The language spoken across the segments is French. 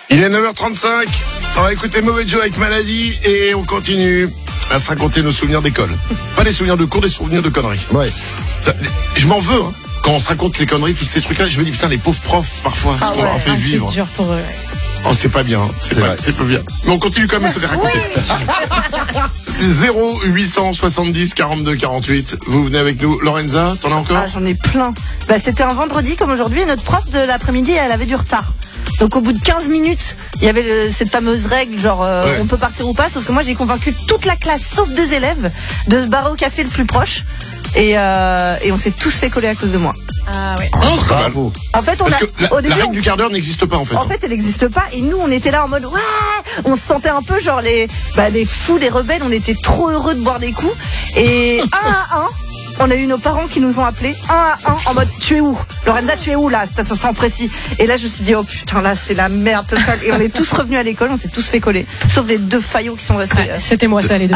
Il est 9h35. On va écouter Mauvais Joe avec Maladie et on continue à se raconter nos souvenirs d'école. Pas des souvenirs de cours, des souvenirs de conneries. Ouais. Je m'en veux, hein. Quand on se raconte les conneries, tous ces trucs-là, je me dis putain, les pauvres profs, parfois, ce qu'on leur fait vivre. C'est dur pour eux. Oh, c'est pas bien, c'est pas bien. Mais on continue quand même à se les raconter. 0870 42 48. Vous venez avec nous. Lorenza, t'en as encore? J'en ai plein. C'était un vendredi comme aujourd'hui et notre prof de l'après-midi, elle avait du retard. Donc au bout de 15 minutes, il y avait cette fameuse règle genre on peut partir ou pas, sauf que moi j'ai convaincu toute la classe sauf 2 élèves de se barrer au café le plus proche et on s'est tous fait coller à cause de moi. Ah ouais. Non, c'est pas mal. En fait, Parce que au début, la règle du quart d'heure n'existe pas en fait. En fait, elle n'existe pas et nous on était là en mode ouais, on se sentait un peu genre les fous, les rebelles, on était trop heureux de boire des coups et un à un. On a eu nos parents qui nous ont appelés un à un en mode tu es où Lorenza, tu es où là, cet instant précis. Et là je me suis dit oh putain là c'est la merde totale. Et on est tous revenus à l'école, on s'est tous fait coller, sauf les 2 faillots qui sont restés. C'était moi ça les 2.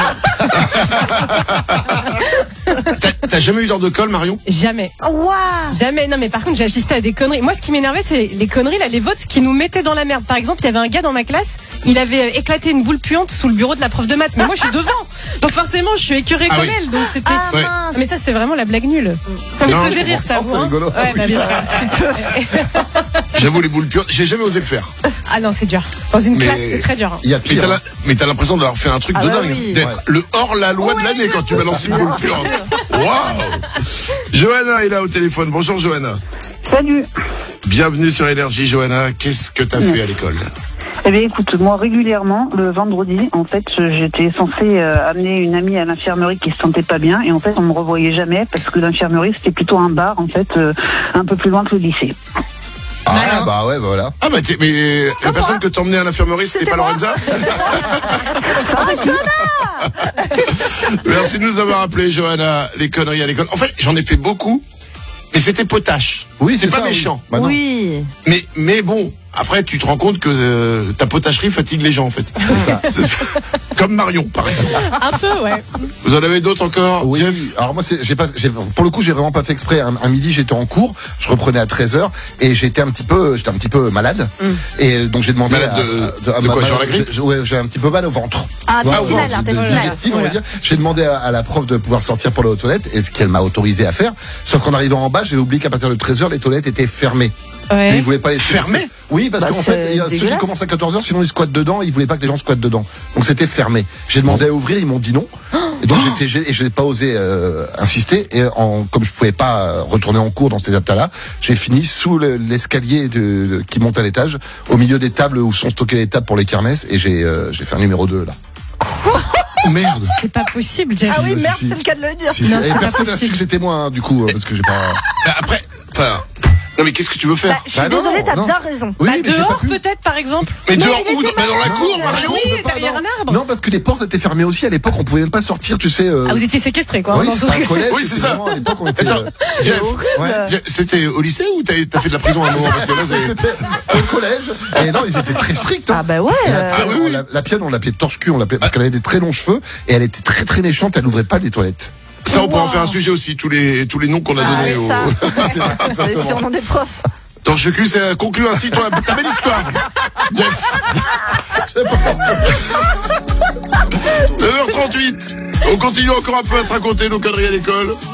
T'as jamais eu d'heure de colle, Marion? Jamais. Wow. Jamais. Non mais par contre j'ai assisté à des conneries. Moi ce qui m'énervait c'est les conneries là, les votes qui nous mettaient dans la merde. Par exemple il y avait un gars dans ma classe, il avait éclaté une boule puante sous le bureau de la prof de maths. Mais moi je suis devant, donc forcément je suis écœurée comme elle. Donc c'était. Ouais. Mais ça c'est vraiment la blague nulle. Ça me faisait rire ça. C'est rigolo. Ouais, bah, bien sûr. J'avoue les boules puantes, j'ai jamais osé le faire. Ah non c'est dur. Dans une classe c'est très dur. Il y a pire. Mais t'as l'impression d'avoir fait un truc de dingue, oui. d'être le hors-la-loi de l'année quand tu balances une boule puante. Waouh. Johanna est là au téléphone. Bonjour Johanna. Salut. Bienvenue sur Énergie. Johanna, qu'est-ce que t'as fait à l'école? Eh bien, écoute, moi, régulièrement, le vendredi, en fait, j'étais censée amener une amie à l'infirmerie qui se sentait pas bien, et en fait, on me revoyait jamais parce que l'infirmerie, c'était plutôt un bar, en fait, un peu plus loin que le lycée. Ah bah ouais, bah voilà. Ah bah mais la personne que t'emmenais à l'infirmerie, c'était pas Lorenza? Merci de nous avoir appelé, Johanna. Les conneries à l'école. En fait, j'en ai fait beaucoup, mais c'était potache. Oui, c'était c'est pas ça, méchant. Oui. Bah Oui. Mais bon, après tu te rends compte que ta potacherie fatigue les gens en fait. C'est ça. Comme Marion par exemple. Un peu ouais. Vous en avez d'autres encore? Oui. Jeff? Alors moi pour le coup j'ai vraiment pas fait exprès. Un midi j'étais en cours, je reprenais à 13h et j'étais un petit peu malade. Et donc j'ai demandé de quoi, genre la grippe? Ouais, j'ai un petit peu mal au ventre. Ah, au ventre, digestif, on va dire. J'ai demandé à la prof de pouvoir sortir pour aller aux toilettes, et ce qu'elle m'a autorisé à faire. Sauf qu'en arrivant en bas, j'ai oublié qu'à partir de 13h, les toilettes étaient fermées. Ouais. Et ils voulaient pas les fermer. Oui, parce qu'en fait, il y a ceux qui commencent à 14h, sinon ils squattent dedans, ils voulaient pas que les gens squattent dedans. Donc c'était fermé. J'ai demandé à ouvrir, ils m'ont dit non. Et donc je n'ai pas osé insister, et comme je pouvais pas retourner en cours dans cet état-là, j'ai fini sous l'escalier qui monte à l'étage, au milieu des tables où sont stockées les tables pour les kermesses, et j'ai fait un numéro 2 là. Oh merde. C'est pas possible. Jeff. Ah oui, Si, merde, si. c'est le cas de le dire. Si, Non, et c'est pas personne n'a su possible. que c'était moi, hein, du coup, parce que j'ai pas. Après, non mais qu'est-ce que tu veux faire? Je suis désolée, t'as bien raison. Oui, mais j'ai pas Dehors pu. peut-être par exemple. Mais dehors où? Dans la cour, Marion? Oui, derrière un arbre. Non, parce que les portes étaient fermées aussi. À l'époque, on pouvait même pas sortir, tu sais. Ah vous étiez séquestrés quoi. Oui, dans ce c'était un truc. collège. Oui, c'est c'était ça. vraiment, à l'époque, on était. Attends, Jeff, Ouais. c'était au lycée ou t'as fait de la prison à un moment? Parce que là, C'était au collège. Et non, ils étaient très stricts. Hein. Ah bah ouais. Et la pionne, on l'appelait torche-cul, parce qu'elle avait des très longs cheveux et elle était très très méchante. Elle n'ouvrait pas les toilettes. ça, on pourrait en faire un sujet aussi, tous les noms qu'on a donnés aux... C'est les surnoms des profs. Torche-cul, ça conclut ainsi ta belle histoire. Jeff. 9h38. On continue encore un peu à se raconter nos conneries à l'école.